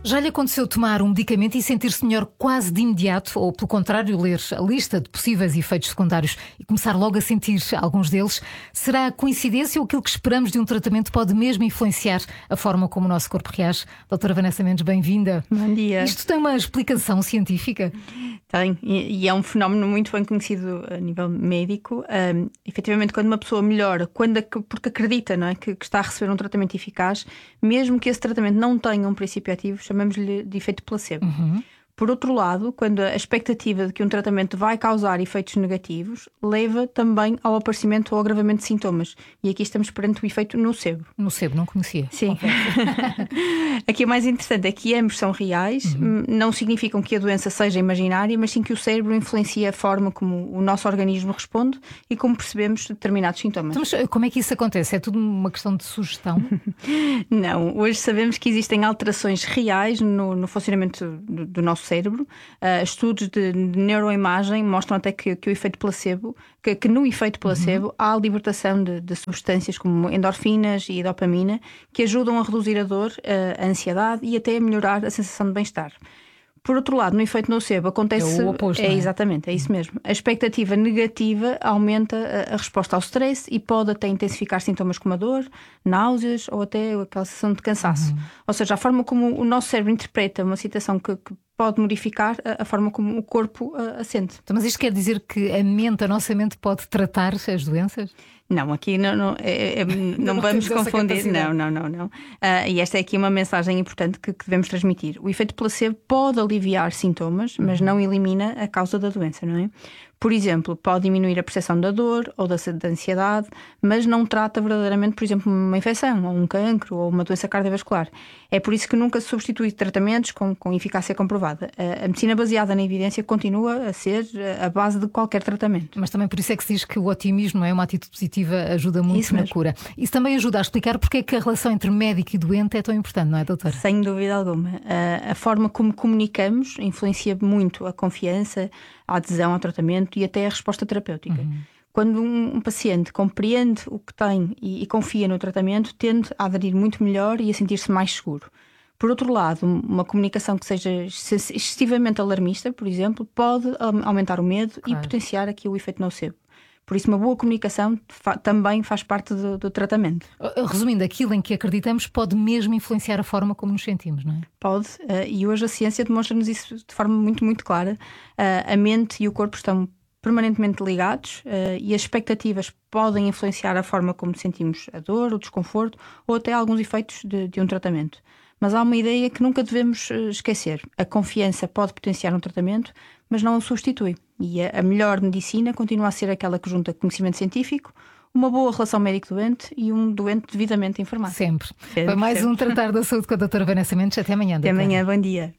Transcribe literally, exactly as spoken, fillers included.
Já lhe aconteceu tomar um medicamento e sentir-se melhor quase de imediato, ou pelo contrário, ler a lista de possíveis efeitos secundários e começar logo a sentir alguns deles? Será coincidência ou aquilo que esperamos de um tratamento pode mesmo influenciar a forma como o nosso corpo reage? Doutora Vanessa Mendes, bem-vinda. Bom dia. Isto tem uma explicação científica? Tem, e é um fenómeno muito bem conhecido a nível médico. Um, efetivamente, quando uma pessoa melhora, quando, porque acredita, não é, que, que está a receber um tratamento eficaz, mesmo que esse tratamento não tenha um princípio ativo, chamamos-lhe de efeito placebo. Uhum. Por outro lado, quando a expectativa de que um tratamento vai causar efeitos negativos leva também ao aparecimento ou agravamento de sintomas. E aqui estamos perante o efeito nocebo. Nocebo, não conhecia. Sim. Aqui o mais interessante é que ambos são reais, uhum. Não significam que a doença seja imaginária, mas sim que o cérebro influencia a forma como o nosso organismo responde e como percebemos determinados sintomas. Então, mas como é que isso acontece? É tudo uma questão de sugestão? Não, hoje sabemos que existem alterações reais no, no funcionamento do, do nosso cérebro. Uh, estudos de, de neuroimagem mostram até que, que o efeito placebo, que, que no efeito placebo uhum. há a libertação de, de substâncias como endorfinas e dopamina que ajudam a reduzir a dor, a ansiedade e até a melhorar a sensação de bem-estar. Por outro lado, no efeito nocebo acontece... É o oposto, é, não é? Exatamente, é isso mesmo. A expectativa negativa aumenta a, a resposta ao stress e pode até intensificar sintomas como a dor, náuseas ou até aquela sensação de cansaço. Uhum. Ou seja, a forma como o nosso cérebro interpreta uma situação que, que pode modificar a, a forma como o corpo a, a sente. Então, mas isto quer dizer que a mente, a nossa mente pode tratar as doenças? Não, aqui não, não, é, é, não, não vamos confundir. Não, não, não, não. Uh, e esta é aqui uma mensagem importante que, que devemos transmitir. O efeito placebo pode aliviar sintomas, mas não elimina a causa da doença, não é? Por exemplo, pode diminuir a percepção da dor ou da, da ansiedade, mas não trata verdadeiramente, por exemplo, uma infecção, ou um cancro, ou uma doença cardiovascular. É por isso que nunca se substitui tratamentos com, com eficácia comprovada. A, a medicina baseada na evidência continua a ser a base de qualquer tratamento. Mas também por isso é que se diz que o otimismo, não é? Uma atitude positiva ajuda muito isso na mesmo. cura. Isso também ajuda a explicar porque é que a relação entre médico e doente é tão importante, não é, doutora? Sem dúvida alguma. A, a forma como comunicamos influencia muito a confiança, a adesão ao tratamento e até a resposta terapêutica. Uhum. Quando um, um paciente compreende o que tem e, e confia no tratamento, tende a aderir muito melhor e a sentir-se mais seguro. Por outro lado, uma comunicação que seja excessivamente alarmista, por exemplo, pode aumentar o medo claro. E potenciar aqui o efeito nocebo. Por isso, uma boa comunicação fa- também faz parte do, do tratamento. Resumindo, aquilo em que acreditamos pode mesmo influenciar a forma como nos sentimos, não é? Pode, uh, e hoje a ciência demonstra-nos isso de forma muito, muito clara. Uh, a mente e o corpo estão permanentemente ligados uh, e as expectativas podem influenciar a forma como sentimos a dor, o desconforto ou até alguns efeitos de, de um tratamento. Mas há uma ideia que nunca devemos esquecer. A confiança pode potenciar um tratamento, mas não o substitui. E a melhor medicina continua a ser aquela que junta conhecimento científico, uma boa relação médico-doente e um doente devidamente informado. Sempre. sempre Foi mais sempre. um Tratar da Saúde com a doutora Vanessa Mendes. Até amanhã. Até amanhã, bom dia.